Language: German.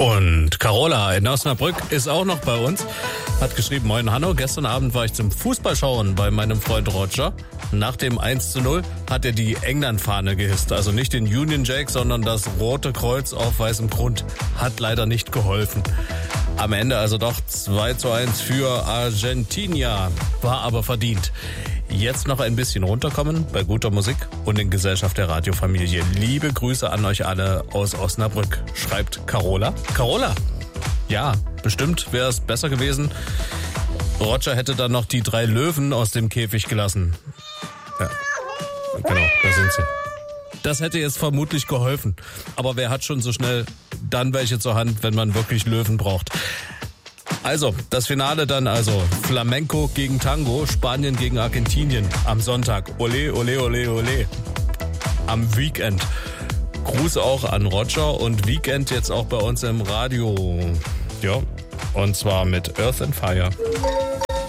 Und Carola in Osnabrück ist auch noch bei uns. Hat geschrieben, moin Hanno, gestern Abend war ich zum Fußballschauen bei meinem Freund Roger. Nach dem 1:0 hat er die England-Fahne gehisst. Also nicht den Union Jack, sondern das rote Kreuz auf weißem Grund. Hat leider nicht geholfen. Am Ende also doch 2:1 für Argentina. War aber verdient. Jetzt noch ein bisschen runterkommen bei guter Musik und in Gesellschaft der Radiofamilie. Liebe Grüße an euch alle aus Osnabrück, schreibt Carola. Carola, ja, bestimmt wäre es besser gewesen. Roger hätte dann noch die 3 Löwen aus dem Käfig gelassen. Ja, genau, da sind sie. Das hätte jetzt vermutlich geholfen. Aber wer hat schon so schnell dann welche zur Hand, wenn man wirklich Löwen braucht? Also, das Finale dann also Flamenco gegen Tango, Spanien gegen Argentinien am Sonntag. Ole, ole, ole, ole. Am Weekend. Gruß auch an Roger und Weekend jetzt auch bei uns im Radio. Ja, und zwar mit Earth and Fire.